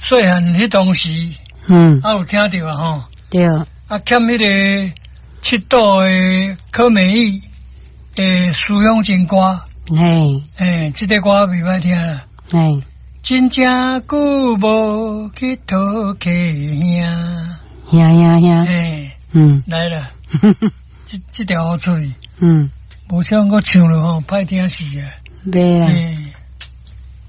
细汉迄当时，有听到啊吼。 对。 欠迄个七岛的柯美意的思乡情歌。这个歌袂歹听啦。真正久无去讨客兄。来啦。这条好处理。无想我唱了吼，歹听死啊。 对啦。